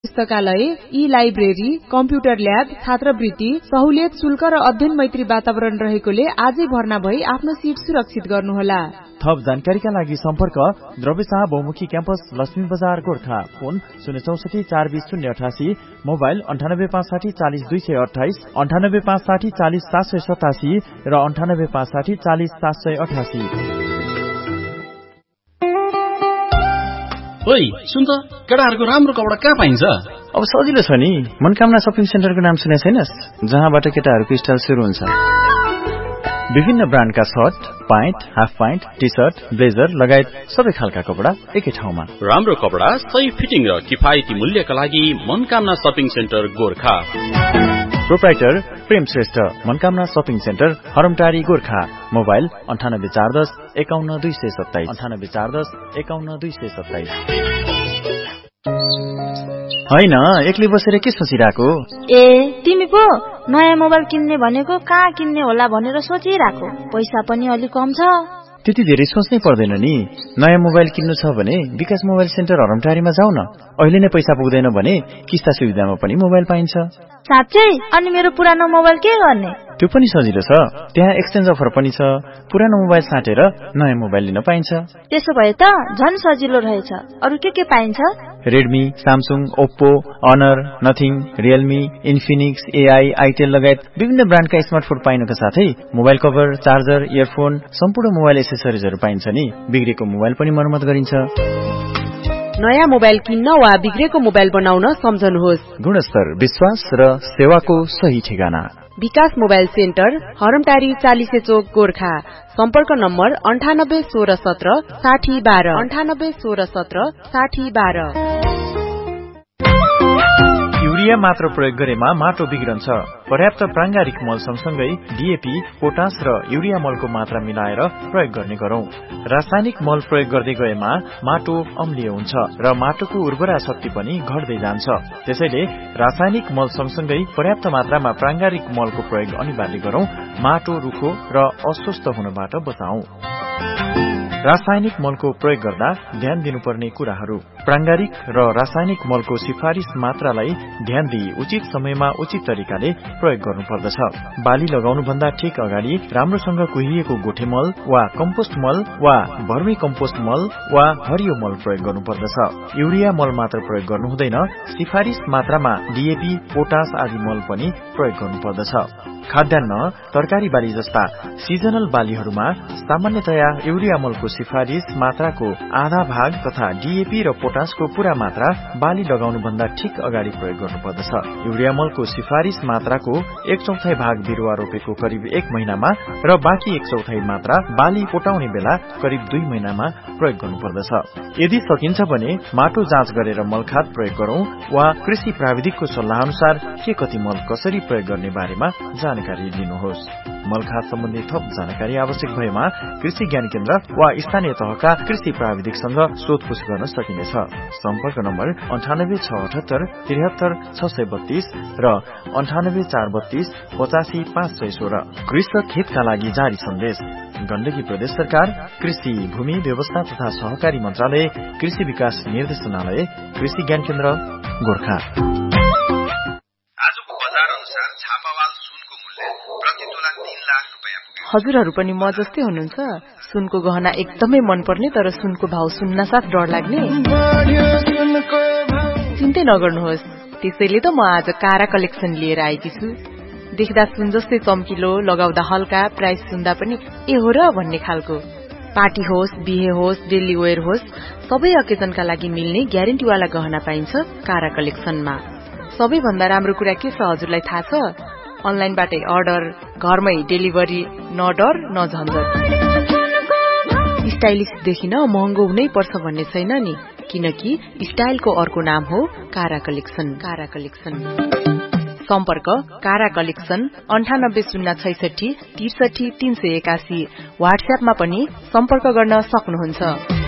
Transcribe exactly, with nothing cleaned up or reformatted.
पुस्तकालय, ई library, computer lab, छात्रवृत्ति, सहुलियत शुल्क र अध्ययन मैत्री वातावरण रहेकोले आजै भर्ना भई आफ्नो सिट सुरक्षित गर्नुहोला। थप जानकारीका लागि सम्पर्क द्रव्य शाह बहुमुखी क्याम्पस लक्ष्मी बजार गोर्खा। फोन शून्य चौसठी चार बीस शून्य अठासी, मोबाइल अन्ठानब्बे पाँच साठी चालिस दुई सय अठाइस, अन्ठानब्बे पाँच साठी चालिस सात सय सतासी र अन्ठानब्बे पाँच साठी चालिस सात सय अठासी। ओइ सुन त, केटाहरूको राम्रो कपडा कहाँ पाइन्छ? अब सजिलो छ नि, मनकामना शपिङ सेन्टरको नाम सुने छैनस्? जहाँबाट केटाहरूको स्टाइल सुरु हुन्छ। विभिन्न ब्रान्डका short, pant, half pant, T short, blazer लगायत सबै खालका कपडा एकै ठाउँमा। राम्रो कपडा, सही फिटिङ र किफायती मूल्यका लागि Manakamana shopping centre Gorkha. Proprietor प्रेम Shrestha, Manakamana shopping centre, हरमटारी Gorkha. Mobile अन्ठानब्बे चार दस एकाउन्न दुई सय सत्ताइस, अन्ठानब्बे चार दस एकाउन्न दुई सय सत्ताइस। होइन, एक्लै बसेर के सोचिरहेको? ए तिमी पो नयाँ मोबाइल किन्ने भनेको कहाँ किन्ने होला भनेर सोचिरहेको। पैसा पनि अलि कम छ। त्यति धेरै सोच्नै पर्दैन नि। नयाँ मोबाइल किन्नु छ भने विकास मोबाइल सेन्टर हरमटारीमा जाऊ न। अहिले नै पैसा पुग्दैन भने किस्ता सुविधामा पनि मोबाइल पाइन्छ। साँच्चै? अनि मेरो पुरानो मोबाइल के गर्ने? त्यो पनि सजिलो छ, त्यहाँ एक्सचेन्ज अफर पनि छ। पुरानो मोबाइल साटेर नयाँ मोबाइल लिन पाइन्छ। त्यसो भए त झन् सजिलो रहेछ। अरु के के पाइन्छ? Redmi, Samsung, Oppo, honour, nothing, Realme, Infinix, AI, Itel लगायत विभिन्न ब्रान्डका स्मार्टफोन पाइनुका साथै मोबाइल कभर, चार्जर, इयरफोन, सम्पूर्ण मोबाइल एसेसरिजहरू पाइन्छ नि। बिग्रेको मोबाइल पनि मर्मत गरिन्छ। नयाँ मोबाइल किन्न वा बिग्रेको मोबाइल बनाउन सम्झनुहोस्। गुणस्तर, विश्वास र सेवाको सही ठेगाना विकास मोबाइल सेन्टर, हरमटारी चालिसे चोक गोर्खा। सम्पर्क नम्बर अन्ठानब्बे सोह्र सत्र साठी बाह्र, अन्ठानब्बे सोह्र सत्र साठी बाह्र। युरिया मात्र प्रयोग गरेमा माटो बिग्रन्छ। पर्याप्त प्राङ्गारिक मल सँगसँगै डीएपी, पोटास र युरिया मलको मात्रा मिलाएर प्रयोग गर्ने गरौं। रासायनिक मल प्रयोग गर्दै गएमा माटो अम्लीय हुन्छ र माटोको उर्वरा शक्ति पनि घट्दै जान्छ। त्यसैले रासायनिक मल सँगसँगै पर्याप्त मात्रामा प्राङ्गारिक मलको प्रयोग अनिवार्य गरौं। माटो रुखो र अस्वस्थ हुनबाट बचाऊ। रासायनिक मलको प्रयोग गर्दा ध्यान दिनुपर्ने कुराहरू। प्राङ्गारिक र रासायनिक मलको सिफारिस मात्रालाई ध्यान दिई उचित समयमा उचित तरिकाले प्रयोग गर्नुपर्दछ। बाली लगाउनु भन्दा ठिक अगाडि राम्रोसँग कुहिएको गोठे मल वा कम्पोस्ट मल वा भर्मी कम्पोस्ट मल वा हरियो मल प्रयोग गर्नुपर्दछ। युरिया मल मात्र प्रयोग गर्नु हुँदैन, सिफारिस मात्रामा डीएपी, पोटास आदि मल पनि प्रयोग गर्नुपर्दछ। खाद्यान्न, तरकारी बाली जस्ता सिजनल बालीहरूमा सामान्यतया युरिया मलको सिफारिस मात्राको आधा भाग तथा डीएपी र पोटासको पूरा मात्रा बाली लगाउनु भन्दा ठिक अगाडि प्रयोग गर्नुपर्दछ। युरिया मलको सिफारिस मात्राको एक चौथाई भाग बिरुवा रोपेको करिब एक महिनामा र बाँकी एक चौथाई मात्रा बाली पोटाउने बेला करिब दुई महिनामा प्रयोग गर्नुपर्दछ। यदि सकिन्छ भने माटो जाँच गरेर मलखाद प्रयोग गरौं वा कृषि प्राविधिकको सल्लाह अनुसार के कति मल कसरी प्रयोग गर्ने बारेमा जानकारी लिनुहोस्। मलखाद सम्बन्धी थप जानकारी आवश्यक भएमा कृषि ज्ञान केन्द्र वा स्थानीय तहका कृषि प्राविधिकसँग सोधपुछ गर्न सकिनेछ। सम्पर्क नम्बर अन्ठानब्बे छ अठहत्तर त्रिहत्तर छ सय बत्तीस र अन्ठानब्बे चार बत्तीस पचासी पाँच सय सोह्र। कृषक हितका लागि जारी सन्देश। गण्डकी प्रदेश सरकार, कृषि भूमि व्यवस्था तथा सहकारी मन्त्रालय, कृषि विकास निर्देशनालय, कृषि ज्ञान केन्द्र गोर्खा। आजको बजार अनुसार छापावाल सुनको मूल्य प्रति तोला तीन लाख रुपैयाँ पुग्यो। हजुरहरू पनि म जस्तै हुनुहुन्छ? सुनको गहना एकदमै मनपर्ने तर सुनको भाव सुन्न साथ डर लाग्ने? चिन्तै नगर्नुहोस्, त्यसैले त म आज कारा कलेक्सन लिएर आएकी छु। देख्दा सुन जस्तै चम्किलो, लगाउँदा हल्का, प्राइस सुन्दा पनि ए हो र भन्ने खालको। पार्टी होस्, बिहे होस्, डेली वेयर होस्, सबै अकेजनका लागि मिल्ने ग्यारेन्टीवाला गहना पाइन्छ कारा कलेक्सनमा। सबैभन्दा राम्रो कुरा के छ हजुरलाई थाहा छ? अनलाइनबाटै अर्डर, घरमै डेलिभरी, न डर न झन्झट। स्टाइलिश देखिन महँगो हुनै पर्छ भन्ने छैन नि, किनकि स्टाइलको अर्को नाम हो कारा कलेक्सन। कारा कलेक्सन सम्पर्क कारा कलेक्सन अन्ठानब्बे शून्य छैसठी त्रिसठी तीन सय एकासी। व्हाट्सएपमा पनि सम्पर्क गर्न सक्नुहुन्छ।